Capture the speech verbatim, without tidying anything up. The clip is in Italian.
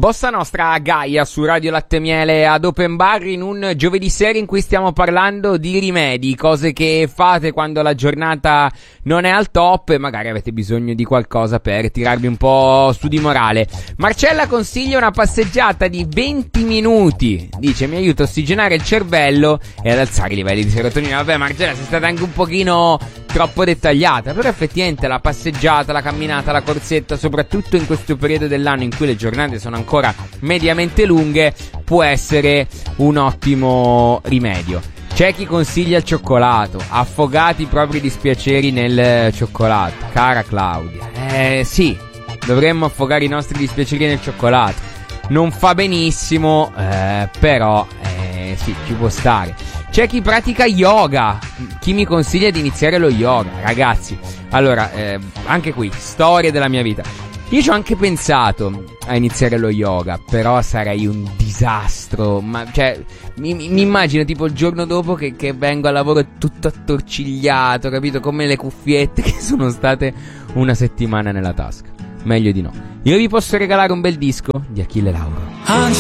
Bossa Nostra a Gaia su Radio Latte Miele ad Open Bar in un giovedì sera in cui stiamo parlando di rimedi, cose che fate quando la giornata non è al top e magari avete bisogno di qualcosa per tirarvi un po' su di morale. Marcella consiglia una passeggiata di venti minuti, dice mi aiuta a ossigenare il cervello e ad alzare i livelli di serotonina. Vabbè Marcella, sei stata anche un pochino troppo dettagliata, però effettivamente la passeggiata, la camminata, la corsetta, soprattutto in questo periodo dell'anno in cui le giornate sono ancora mediamente lunghe, può essere un ottimo rimedio. C'è chi consiglia il cioccolato, affogati i propri dispiaceri nel cioccolato. Cara Claudia, eh sì, dovremmo affogare i nostri dispiaceri nel cioccolato. Non fa benissimo, eh, però eh, sì, ci può stare. C'è chi pratica yoga, chi mi consiglia di iniziare lo yoga. Ragazzi, allora, eh, anche qui, storia della mia vita. Io ci ho anche pensato a iniziare lo yoga, però sarei un disastro. Ma, cioè, mi, mi immagino tipo il giorno dopo che, che vengo al lavoro tutto attorcigliato, capito? Come le cuffiette che sono state una settimana nella tasca. Meglio di no. Io vi posso regalare un bel disco di Achille Lauro.